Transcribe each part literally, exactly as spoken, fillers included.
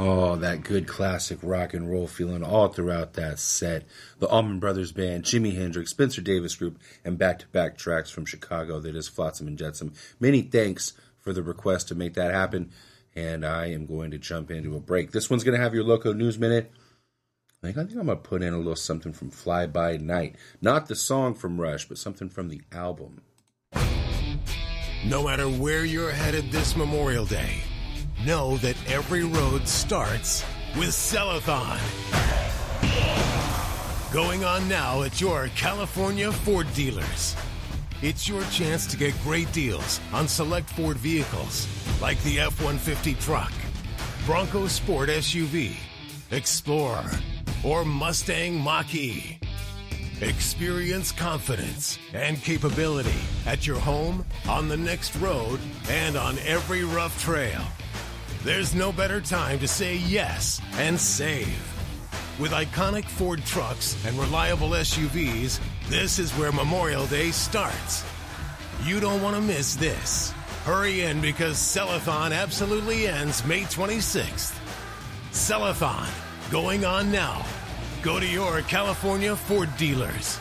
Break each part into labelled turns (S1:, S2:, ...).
S1: Oh, that good classic rock and roll feeling all throughout that set. The Allman Brothers Band, Jimi Hendrix, Spencer Davis Group, and back-to-back tracks from Chicago that is Flotsam and Jetsam. Many thanks for the request to make that happen, and I am going to jump into a break. This one's going to have your Loco News Minute. I think, I think I'm going to put in a little something from Fly By Night. Not the song from Rush, but something from the album.
S2: No matter where you're headed this Memorial Day, know that every road starts with Cellathon. Going on now at your California Ford dealers. It's your chance to get great deals on select Ford vehicles like the F one fifty truck, Bronco Sport S U V, Explorer, or Mustang Mach-E. Experience confidence and capability at your home, on the next road, and on every rough trail. There's no better time to say yes and save. With iconic Ford trucks and reliable S U Vs, this is where Memorial Day starts. You don't want to miss this. Hurry in because Cellathon absolutely ends May twenty-sixth. Cellathon, going on now. Go to your California Ford dealers.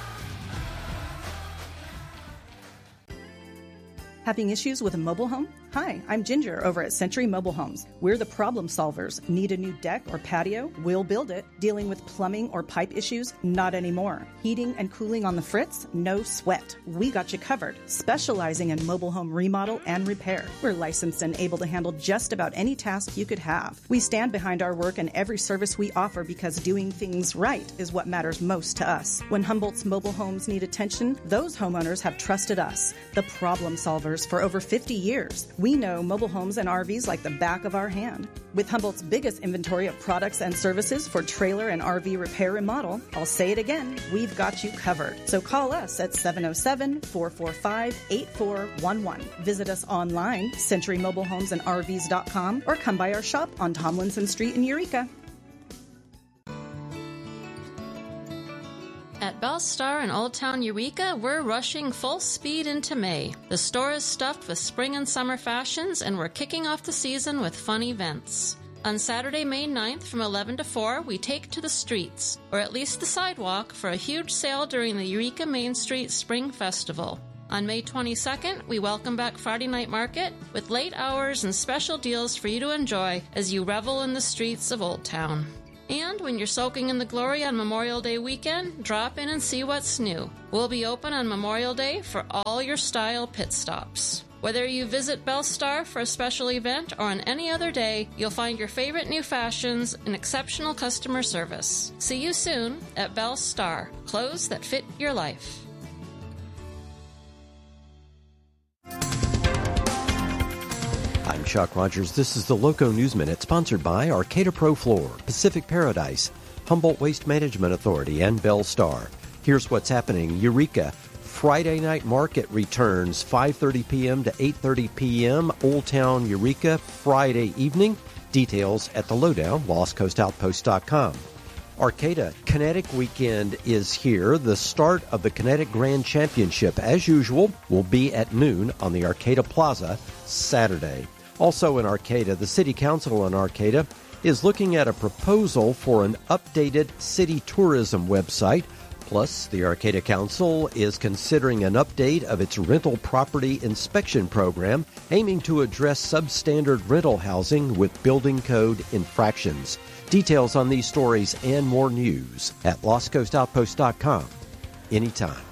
S3: Having issues with a mobile home? Hi, I'm Ginger over at Century Mobile Homes. We're the problem solvers. Need a new deck or patio? We'll build it. Dealing with plumbing or pipe issues? Not anymore. Heating and cooling on the fritz? No sweat. We got you covered. Specializing in mobile home remodel and repair. We're licensed and able to handle just about any task you could have. We stand behind our work and every service we offer because doing things right is what matters most to us. When Humboldt's mobile homes need attention, those homeowners have trusted us, the problem solvers, for over fifty years. We know mobile homes and R Vs like the back of our hand. With Humboldt's biggest inventory of products and services for trailer and R V repair and remodel, I'll say it again, we've got you covered. So call us at seven oh seven, four four five, eight four one one. Visit us online, century mobile homes and R Vs dot com, or come by our shop on Tomlinson Street in Eureka.
S4: At Bell Star in Old Town Eureka, we're rushing full speed into May. The store is stuffed with spring and summer fashions, and we're kicking off the season with fun events. On Saturday, May ninth from eleven to four, we take to the streets, or at least the sidewalk, for a huge sale during the Eureka Main Street Spring Festival. On May twenty-second, we welcome back Friday Night Market with late hours and special deals for you to enjoy as you revel in the streets of Old Town. And when you're soaking in the glory on Memorial Day weekend, drop in and see what's new. We'll be open on Memorial Day for all your style pit stops. Whether you visit Bell Star for a special event or on any other day, you'll find your favorite new fashions and exceptional customer service. See you soon at Bell Star, clothes that fit your life.
S5: I'm Chuck Rogers. This is the Loco News Minute, sponsored by Arcata Pro Floor, Pacific Paradise, Humboldt Waste Management Authority, and Bell Star. Here's what's happening. Eureka. Friday Night Market returns five thirty p.m. to eight thirty p.m. Old Town Eureka, Friday evening. Details at the lowdown, lost coast outpost dot com. Arcata Kinetic Weekend is here. The start of the Kinetic Grand Championship, as usual, will be at noon on the Arcata Plaza Saturday. Also in Arcata, the City Council in Arcata is looking at a proposal for an updated city tourism website. Plus, the Arcata Council is considering an update of its rental property inspection program, aiming to address substandard rental housing with building code infractions. Details on these stories and more news at lost coast outpost dot com anytime.